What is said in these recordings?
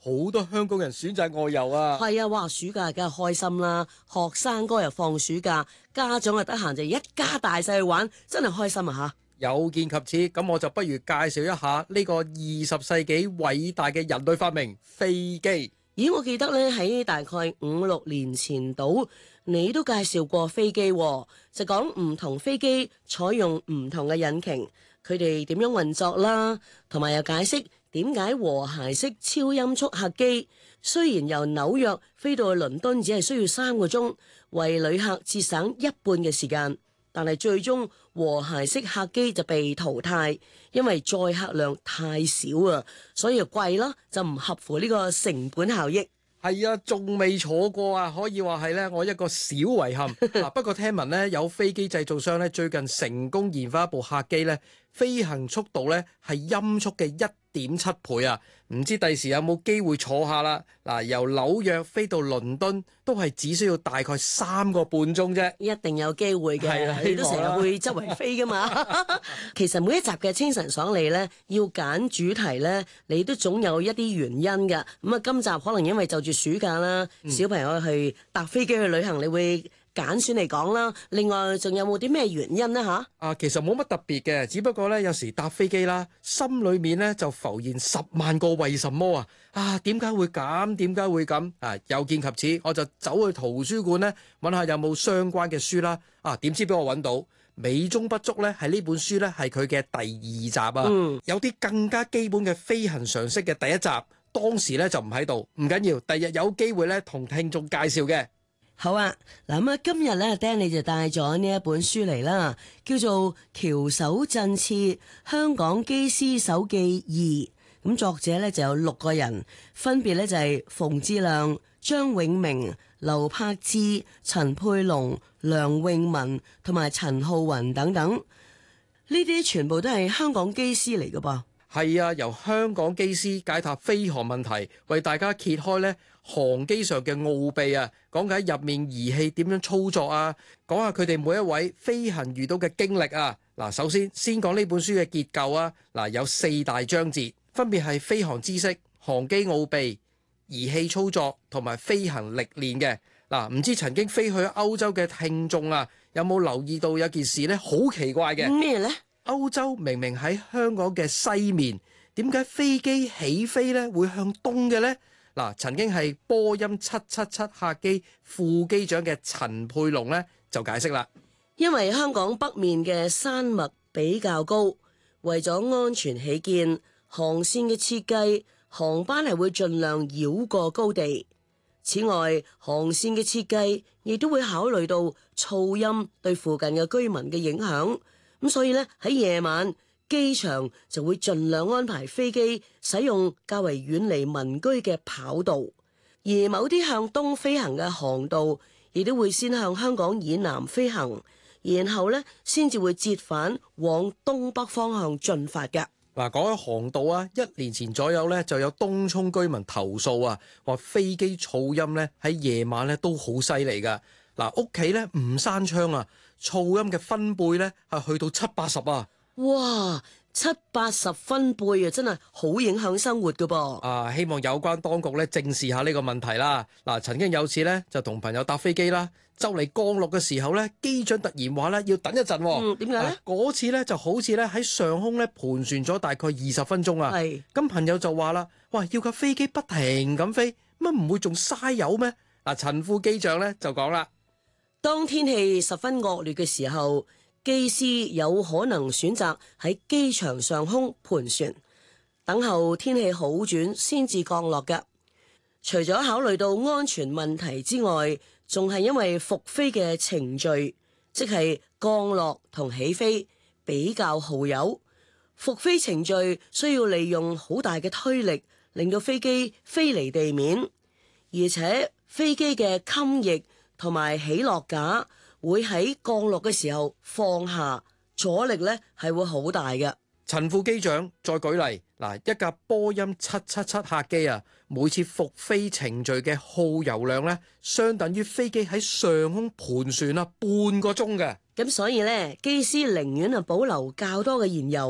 好多香港人選擇外遊啊。 係啊，哇！暑假梗係開心啦，學生哥又放暑假，家長又得閒就一家大細去玩，真係開心啊吓！ 有見及此，咁我就不如介紹一下呢個20世紀偉大嘅人類發明——飛機。 咦，我記得咧喺大概5、6年前度，你都介紹過飛機喎，就講唔同飛機採用唔同嘅引擎，佢哋點樣運作啦，同埋又解釋點解和諧式超音速客機雖然由紐約飛到去倫敦只係需要3個鐘，為旅客節省1半嘅時間，但係最終和諧式客機就被淘汰，因為載客量太少啊，所以就貴啦，就唔合乎呢個成本效益。 係啊，仲未坐過啊，可以話係咧我一個小遺憾。不過聽聞咧有飛機製造商咧最近成功研發一部客機咧，飛行速度咧係音速嘅1.7倍啊！唔知第時有冇機會坐下啦？嗱，由紐約飛到倫敦都係只需要大概3個半鐘啫。 一定有機會嘅， 係啊， 你都成日會周圍飛噶嘛。其實每一集嘅清晨爽利呢，要揀主題呢，你都總有一啲原因噶。咁啊，今集可能因為就住暑假啦，小朋友去搭飛機去旅行，你會揀選嚟講啦。另外仲有冇啲咩原因呢？吓？ 其實冇乜特別嘅，只不過呢，有時搭飛機啦，心裏面呢就浮現10萬個為什麼啊！點解會咁？點解會咁？有見及此，我就走去圖書館呢，揾下有冇相關嘅書啦。點知俾我揾到，美中不足呢係呢本書呢係佢嘅第2集啊。有啲更加基本嘅飛行常識嘅第1集，當時呢就唔喺度，唔緊要，第日有機會呢同聽眾介紹嘅。 好啊，嗱咁啊，今日咧，Danny 就帶咗呢一本書嚟啦，叫做《翹首振翅：香港機師手記2》。咁作者咧就有6個人，分別咧就係馮智亮、張永明、劉柏智、陳佩龍、梁詠文同埋陳浩雲等等。呢啲全部都係香港機師嚟㗎噃。 係啊，由香港機師解答飛航問題，為大家揭開呢航機上嘅奧秘啊，講解入面儀器點樣操作啊，講下佢哋每一位飛行遇到嘅經歷啊。嗱，首先講呢本書嘅結構啊。嗱，有4大章節，分別係飛航知識、航機奧秘、儀器操作同埋飛行歷練嘅。嗱，唔知曾經飛去歐洲嘅聽眾啊，有冇留意到有件事呢？好奇怪嘅。 咩呢？ 歐洲明明喺香港嘅西面，點解飛機起飛咧會向東嘅呢？嗱，曾經係波音777客機副機長嘅陳佩龍咧就解釋啦。 因為香港北面嘅山脈比較高，為咗安全起見，航線嘅設計，航班係會盡量繞過高地。此外，航線嘅設計亦都會考慮到噪音對附近嘅居民嘅影響。咁所以咧喺夜晚，機場就會盡量安排飛機使用較為遠離民居嘅跑道，而某啲向東飛行嘅航道，亦都會先向香港以南飛行，然後咧先至會折返往東北方向進發嘅。 嗱，講起航道啊，1年前左右咧就有東涌居民投訴啊，話飛機噪音咧喺夜晚咧都好犀利噶。嗱，屋企咧唔閂窗啊，噪音嘅分貝咧係去到70-80啊！ 哇，70-80分貝啊，真係好影響生活噶噃！ 希望有關當局咧正視下呢個問題啦。嗱，曾經有次咧就同朋友搭飛機啦，就嚟降落嘅時候咧，機長突然話咧要等一陣。 點解咧？ 嗰次咧就好似咧喺上空咧盤旋咗大概20分鐘啊。係。咁朋友就話啦，哇，要架飛機不停咁飛，乜唔會仲嘥油咩？嗱，陳副機長咧就講啦。 當天氣十分惡劣嘅時候，機師有可能選擇喺機場上空盤旋，等候天氣好轉先至降落嘅。除咗考慮到安全問題之外，仲係因為復飛嘅程序，即係降落同起飛比較耗油。復飛程序需要利用好大嘅推力，令到飛機飛離地面，而且飛機嘅襟翼同埋起落架會喺降落嘅時候放下，阻力咧係會好大嘅。 陳副機長再舉例，嗱，一架波音777客機啊，每次復飛程序嘅耗油量咧，相等於飛機喺上空盤旋半個鐘嘅。 咁所以咧，機師寧願保留較多嘅燃油，而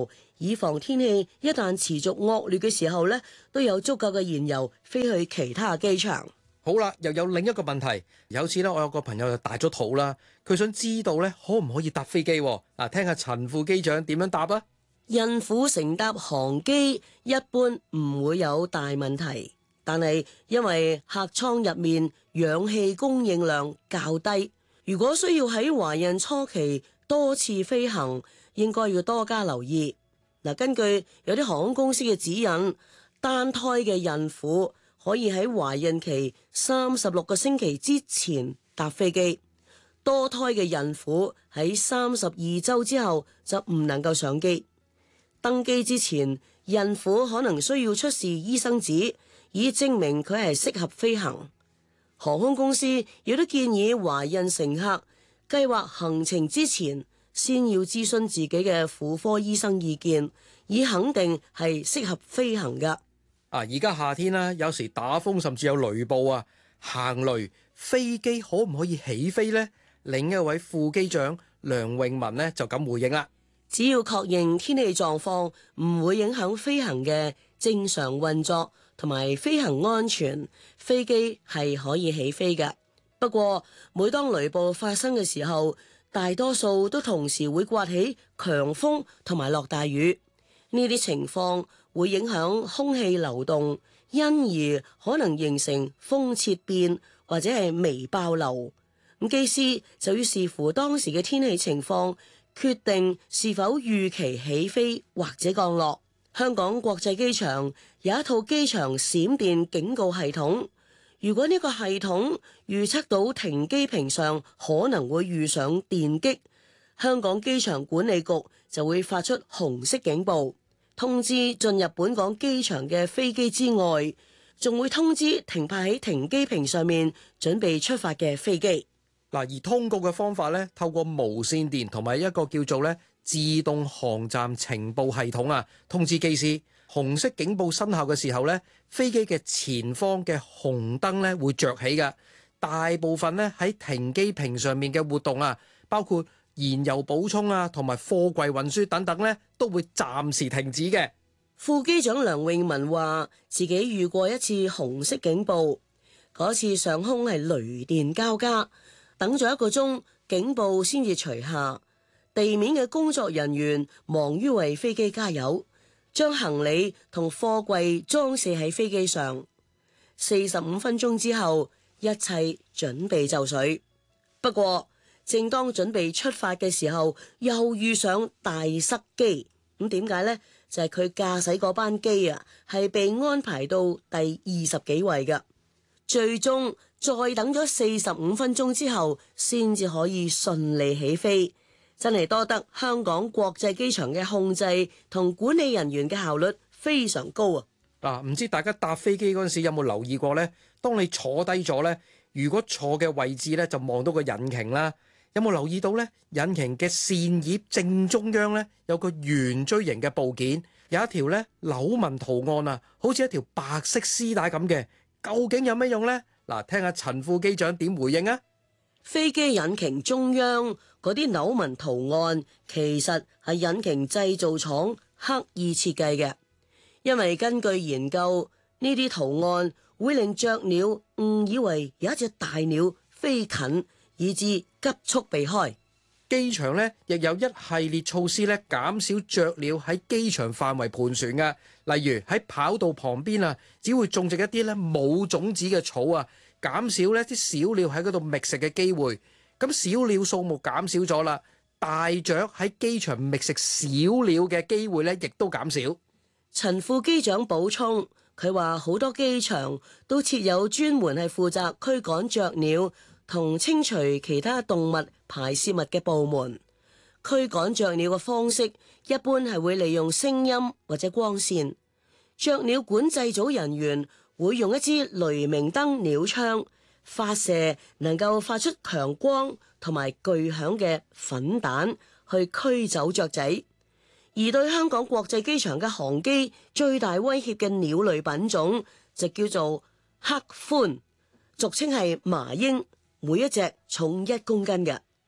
以防天氣一旦持續惡劣嘅時候呢，都有足夠嘅燃油飛去其他機場。 好啦，又有另一個問題，有次咧，我有個朋友就大咗肚啦，佢想知道咧可唔可以搭飛機喎？嗱，聽下陳副機長點樣答啊？ 孕婦乘搭航機一般唔會有大問題，但係因為客艙入面氧氣供應量較低，如果需要喺懷孕初期多次飛行，應該要多加留意。嗱，根據有啲航空公司嘅指引，單胎嘅孕婦可以喺懷孕期36個星期之前搭飛機，多胎嘅孕婦喺32週之後就唔能夠上機。登機之前，孕婦可能需要出示醫生紙，以證明佢係適合飛行。航空公司亦都建議懷孕乘客計劃行程之前，先要諮詢自己嘅婦科醫生意見，以肯定係適合飛行㗎。 而家夏天啦，有時打風甚至有雷暴啊，行雷飛機可唔可以起飛呢？另一位副機長梁永文呢就咁回應啦。 只要確認天氣狀況唔會影響飛行嘅正常運作同埋飛行安全，飛機係可以起飛嘅。不過每當雷暴發生嘅時候，大多數都同時會颳起強風同埋落大雨，呢啲情況會影響空氣流動，因而可能形成風切變或者係微爆流。咁機師就要視乎當時嘅天氣情況，決定是否預期起飛或者降落。香港國際機場有一套機場閃電警告系統，如果呢個系統預測到停機坪上可能會遇上電擊，香港機場管理局就會發出紅色警報，通知進入本港機場嘅飛機之外，仲會通知停泊喺停機坪上面準備出發嘅飛機。 而通告嘅方法咧，透過無線電同埋一個叫做咧自動航站情報系統啊，通知機師。紅色警報生效嘅時候咧，飛機嘅前方嘅紅燈咧會着起嘅。大部分咧喺停機坪上面嘅活動啊，包括燃油補充啊，同埋貨櫃運輸等等咧，都會暫時停止嘅。 副機長梁永文話：自己遇過一次紅色警報，嗰次上空係雷電交加。等咗1個鐘，警報先至除下。地面嘅工作人員忙於為飛機加油，將行李同貨櫃裝卸喺飛機上。45分鐘之後，一切準備就緒。不過，正當準備出發嘅時候，又遇上大塞機。咁點解呢？就係佢駕駛嗰班機啊，係被安排到第20幾位㗎。最終再等咗45分鐘之後，先至可以順利起飛。真係多得香港國際機場嘅控制同管理人員嘅效率非常高啊！ 唔知大家搭飛機嗰陣時有冇留意過呢？當你坐低咗呢，如果坐嘅位置呢，就望到個引擎啦。有冇留意到呢？引擎嘅扇葉正中央呢，有個圓錐形嘅部件，有一條呢扭紋圖案啊，好似一條白色絲帶咁嘅。究竟有咩用呢？聽下陳副機長點回應啊！ 飛機引擎中央嗰啲扭紋圖案，其實係引擎製造廠刻意設計嘅，因為根據研究，呢啲圖案會令雀鳥誤以為有一隻大鳥飛近，以致急速避開。 機場咧亦有一系列措施咧，減少雀鳥喺機場範圍盤旋嘅。例如喺跑道旁邊啊，只會種植一啲咧冇種子嘅草啊，減少呢啲小鳥喺嗰度覓食嘅機會。咁小鳥數目減少咗啦，大雀喺機場覓食小鳥嘅機會咧，亦都減少。 陳副機長補充，佢話好多機場都設有專門係負責驅趕雀鳥同清除其他動物排泄物嘅部門。驅趕雀鳥嘅方式一般係會利用聲音或者光線。雀鳥管制組人員會用一支雷明燈鳥槍發射能夠發出強光同埋巨響嘅粉彈去驅走雀仔。而對香港國際機場嘅航機最大威脅嘅鳥類品種就叫做黑鹳，俗稱係麻鷹，每一隻重1公斤嘅。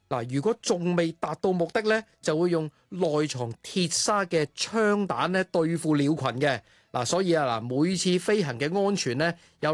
嗱，如果仲未達到目的咧，就會用內藏鐵砂嘅槍彈咧對付鳥群嘅。嗱，所以啊，嗱，每次飛行嘅安全咧有